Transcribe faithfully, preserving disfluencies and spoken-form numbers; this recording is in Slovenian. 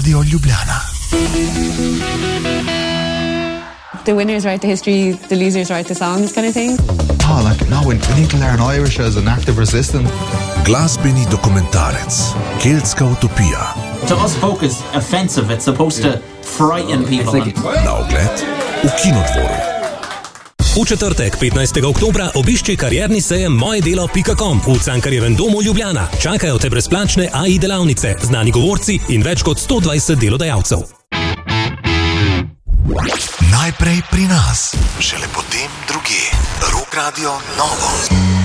Radio Ljubljana. The winners write the history, the losers write the songs kind of thing. Oh, like, no, we need to learn Irish as an active resistance. Glasbeni dokumentarec, Keltska utopija. To us folk is offensive, it's supposed to frighten people. Like na ogled v Kinodvoru. V četrtek, petnajstega oktobra, obišči karierni sejem mojedelo pika com v Cankarjevem domu Ljubljana. Čakajo te brezplačne A I delavnice, znani govorci in več kot sto dvajset delodajalcev. Najprej pri nas, šele potem drugje. Rock Radio Novo.